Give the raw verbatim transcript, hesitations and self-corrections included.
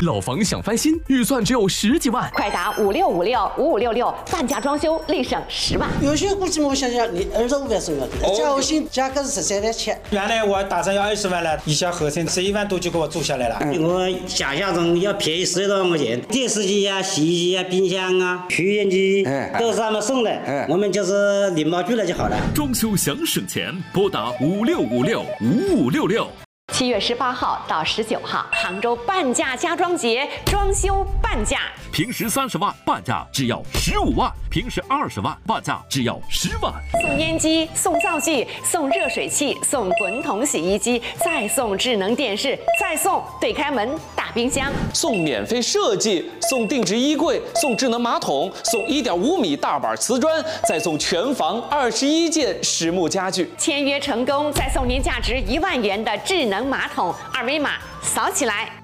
老房想翻新，预算只有十几万， 快打五六五六五五六六，半价装修，立省十万。 有些估计我想想，你二十五万左右的，加薪价格是十三万七。 原来我打算要二十万了，一下合成十一万多就给我做下来了。 嗯、我想象中要便宜十多万块钱，电视机啊、洗衣机啊、冰箱啊、抽烟机都是他们送的，嗯、我们就是领毛具了就好了。 装修想省钱，拨打五六五六五五六六。 七月十八号到十九号，杭州半价家装节，装修半价。 平时三十万，半价只要十五万；平时二十万，半价只要十万。 送烟机，送灶具，送热水器，送滚筒洗衣机，再送智能电视，再送对开门大冰箱， 送免费设计，送定制衣柜，送智能马桶，送一点五米大板瓷砖，再送全房二十一件实木家具。 签约成功，再送您价值一万元的智能马桶，二维码扫起来。